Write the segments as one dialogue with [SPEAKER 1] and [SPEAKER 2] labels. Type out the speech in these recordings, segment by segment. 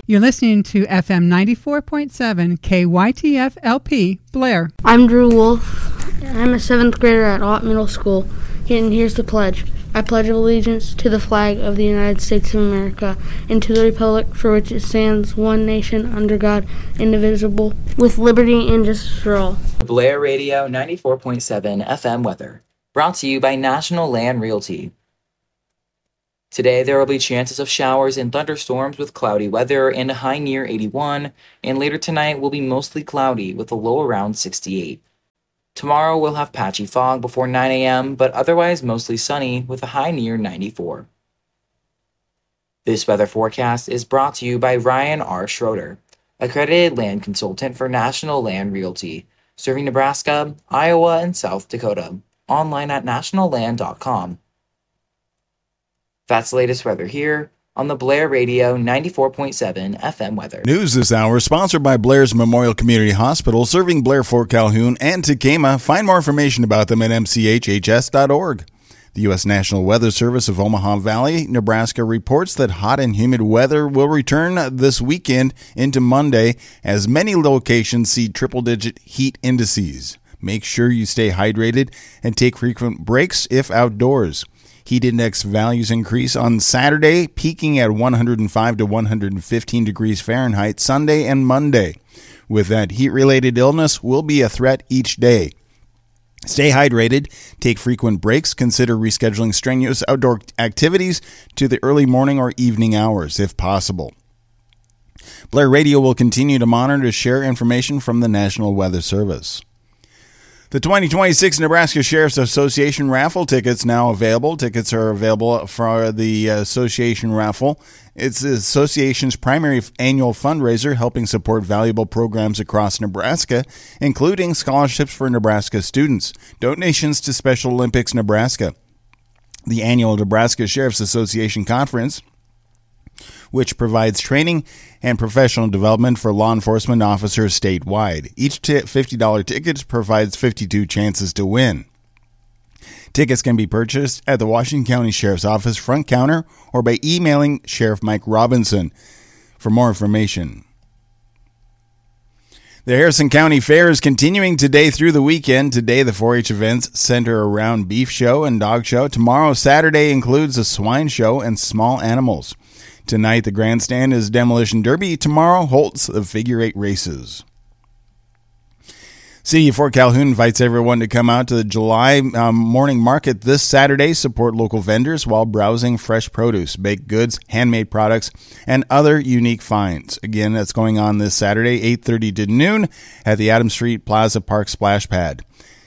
[SPEAKER 1] You're listening to FM 94.7 KYTF LP, Blair.
[SPEAKER 2] I'm Drew Wolf. I'm a 7th grader at Ott Middle School. And here's the pledge. I pledge allegiance to the flag of the United States of America and to the republic for which it stands, one nation, under God, indivisible, with liberty and justice for all.
[SPEAKER 3] Blair Radio 94.7 FM weather, brought to you by National Land Realty. Today there will be chances of showers and thunderstorms with cloudy weather and a high near 81, and later tonight will be mostly cloudy with a low around 68. Tomorrow we'll have patchy fog before 9 a.m., but otherwise mostly sunny with a high near 94. This weather forecast is brought to you by Ryan R. Schroeder, accredited land consultant for National Land Realty, serving Nebraska, Iowa, and South Dakota. Online at nationalland.com. That's the latest weather here on the Blair Radio 94.7 FM weather.
[SPEAKER 4] News this hour sponsored by Blair's Memorial Community Hospital, serving Blair, Fort Calhoun, and Tekamah. Find more information about them at mchhs.org. The U.S. National Weather Service of Omaha Valley, Nebraska reports that hot and humid weather will return this weekend into Monday as many locations see triple-digit heat indices. Make sure you stay hydrated and take frequent breaks if outdoors. Heat index values increase on Saturday, peaking at 105 to 115 degrees Fahrenheit Sunday and Monday. With that, heat-related illness will be a threat each day. Stay hydrated, take frequent breaks, consider rescheduling strenuous outdoor activities to the early morning or evening hours if possible. Blair Radio will continue to monitor to share information from the National Weather Service. The 2026 Nebraska Sheriff's Association raffle tickets now available. Tickets are available for the association raffle. It's the association's primary annual fundraiser, helping support valuable programs across Nebraska, including scholarships for Nebraska students, donations to Special Olympics Nebraska, the annual Nebraska Sheriff's Association Conference, which provides training and professional development for law enforcement officers statewide. Each $50 ticket provides 52 chances to win. Tickets can be purchased at the Washington County Sheriff's Office front counter or by emailing Sheriff Mike Robinson. For more information, the Harrison County Fair is continuing today through the weekend. Today, the 4-H events center around beef show and dog show. Tomorrow, Saturday, includes a swine show and small animals. Tonight, the grandstand is Demolition Derby. Tomorrow holds the figure 8 races. City of Fort Calhoun invites everyone to come out to the July morning market this Saturday. Support local vendors while browsing fresh produce, baked goods, handmade products, and other unique finds. Again, that's going on this Saturday, 8:30 to noon at the Adams Street Plaza Park Splash Pad.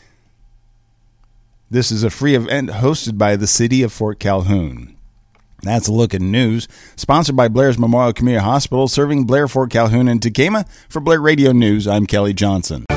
[SPEAKER 4] This is a free event hosted by the City of Fort Calhoun. That's a look at news, sponsored by Blair's Memorial Community Hospital, serving Blair, Fort Calhoun, and Tekamah. For Blair Radio News, I'm Kelly Johnson.